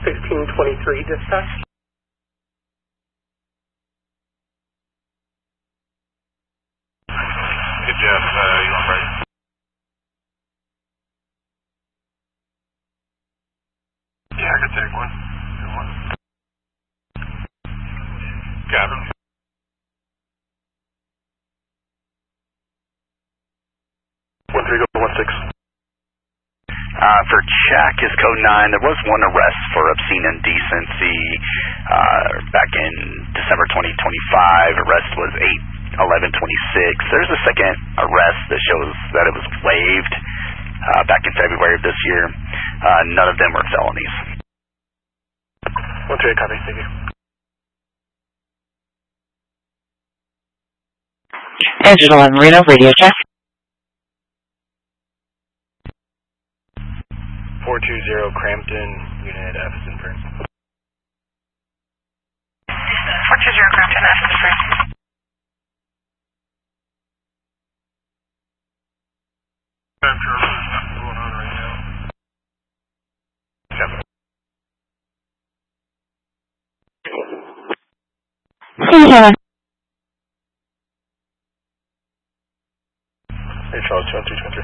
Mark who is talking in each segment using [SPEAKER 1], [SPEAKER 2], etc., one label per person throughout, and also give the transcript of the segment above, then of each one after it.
[SPEAKER 1] 1623, dispatch.
[SPEAKER 2] Hey, Jeff, you on break? Yeah, I could take one. Good one. Got him. One three, go 16.
[SPEAKER 3] For check is code 9. There was one arrest for obscene indecency back in December 2025. Arrest was 8/11/26. There's a second arrest that shows that it was waived back in February of this year. None of them were felonies.
[SPEAKER 2] 138, copy. Thank you.
[SPEAKER 4] Engine 11 Reno, radio check.
[SPEAKER 2] 420 Crampton, unit F is in print.
[SPEAKER 4] 420 Crampton, F is in print.
[SPEAKER 2] I'm sure what's going on right now. Kevin. Hey, Charles, 223.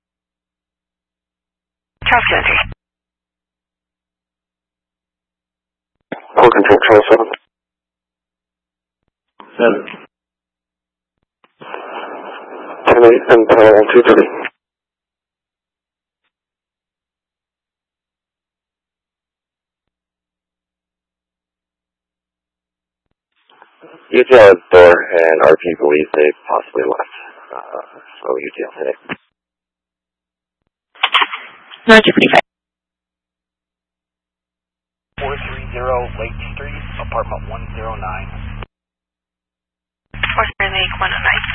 [SPEAKER 4] Charles Kennedy.
[SPEAKER 5] Full control, Charles 7. 10-8 and parallel 230. UTL has door and RP believes they possibly left. So UTL hit it.
[SPEAKER 4] 1945.
[SPEAKER 1] 430 Lake Street, apartment 109.
[SPEAKER 4] 430 Lake 109.